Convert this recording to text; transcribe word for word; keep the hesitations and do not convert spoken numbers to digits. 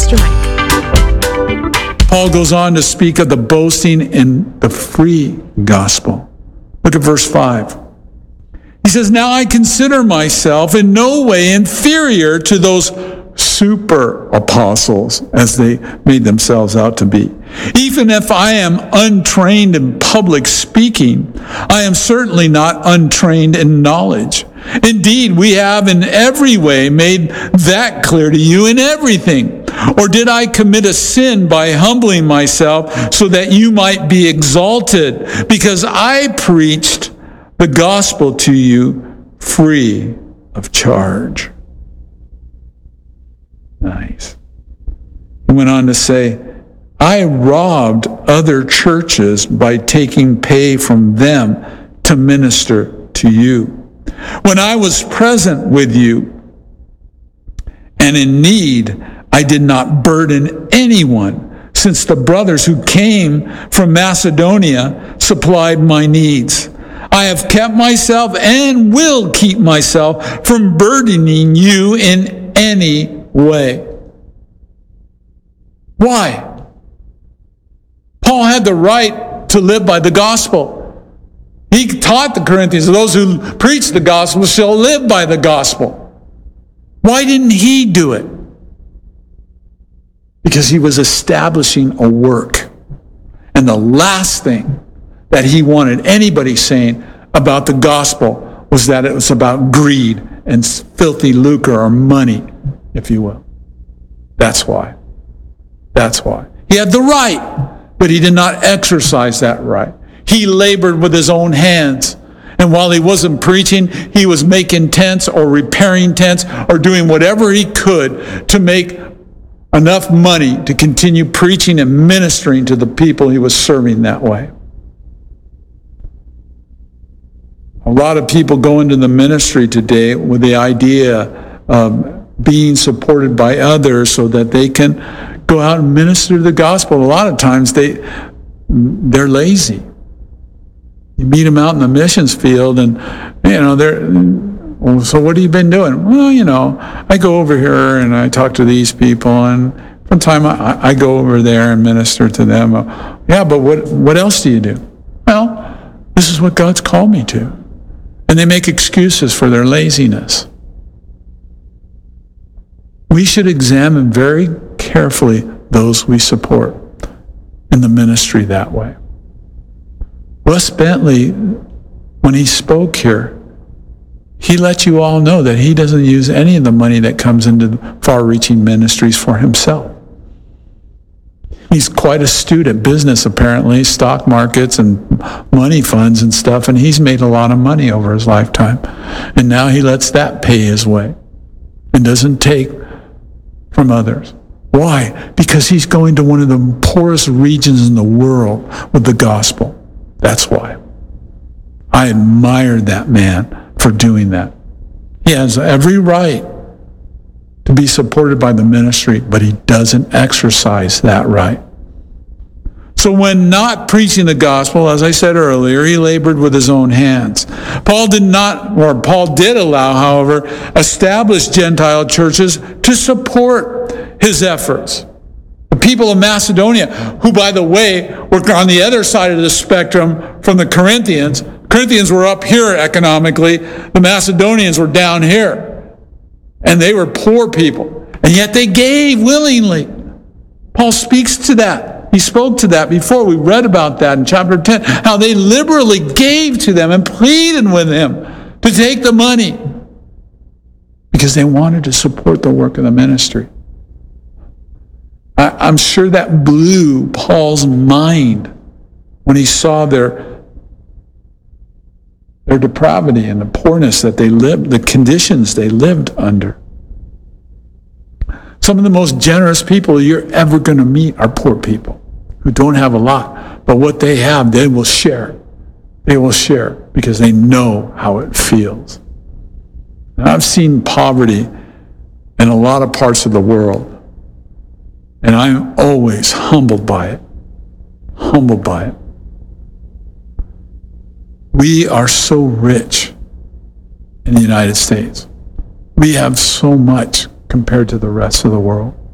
Pastor Mike. Paul goes on to speak of the boasting in the free gospel. Look at verse five. He says, now I consider myself in no way inferior to those super apostles, as they made themselves out to be. Even if I am untrained in public speaking, I am certainly not untrained in knowledge. Indeed, we have in every way made that clear to you in everything. Or did I commit a sin by humbling myself so that you might be exalted? Because I preached the gospel to you free of charge. Nice. He went on to say, I robbed other churches by taking pay from them to minister to you. When I was present with you and in need, I did not burden anyone, since the brothers who came from Macedonia supplied my needs. I have kept myself and will keep myself from burdening you in any way. Why? Paul had the right to live by the gospel. He taught the Corinthians, those who preach the gospel shall live by the gospel. Why didn't he do it? Because he was establishing a work. And the last thing that he wanted anybody saying about the gospel was that it was about greed and filthy lucre or money, if you will. That's why. That's why. He had the right, but he did not exercise that right. He labored with his own hands. And while he wasn't preaching, he was making tents or repairing tents or doing whatever he could to make enough money to continue preaching and ministering to the people he was serving that way. A lot of people go into the ministry today with the idea of being supported by others so that they can go out and minister the gospel. A lot of times they, they're lazy. You meet them out in the missions field and, you know, they're, well, so what have you been doing? Well, you know, I go over here and I talk to these people, and from time I, I go over there and minister to them. Yeah, but what, what else do you do? Well, this is what God's called me to. And they make excuses for their laziness. We should examine very carefully those we support in the ministry that way. Russ Bentley, when he spoke here, he let you all know that he doesn't use any of the money that comes into far-reaching ministries for himself. He's quite astute at business, apparently, stock markets and money funds and stuff, and he's made a lot of money over his lifetime. And now he lets that pay his way and doesn't take from others. Why? Because he's going to one of the poorest regions in the world with the gospel. That's why. I admire that man for doing that. He has every right to be supported by the ministry, but he doesn't exercise that right. So when not preaching the gospel, as I said earlier, he labored with his own hands. Paul did not, or Paul did allow, however, established Gentile churches to support his efforts. The people of Macedonia, who, by the way, were on the other side of the spectrum from the Corinthians. Corinthians were up here economically. The Macedonians were down here. And they were poor people. And yet they gave willingly. Paul speaks to that. He spoke to that before. We read about that in chapter ten. How they liberally gave to them and pleaded with him to take the money. Because they wanted to support the work of the ministry. I, I'm sure that blew Paul's mind when he saw their their depravity and the poorness that they lived, the conditions they lived under. Some of the most generous people you're ever going to meet are poor people who don't have a lot, but what they have, they will share. They will share because they know how it feels. And I've seen poverty in a lot of parts of the world, and I'm always humbled by it. Humbled by it. We are so rich in the United States. We have so much compared to the rest of the world.